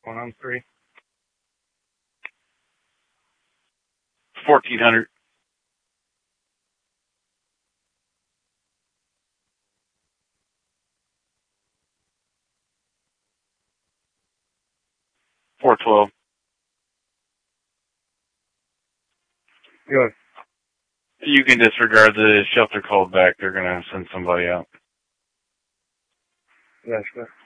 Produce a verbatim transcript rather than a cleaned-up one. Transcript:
One on three. fourteen hundred. four twelve. Good. You can disregard the shelter called back. They're going to send somebody out. Yes, sir.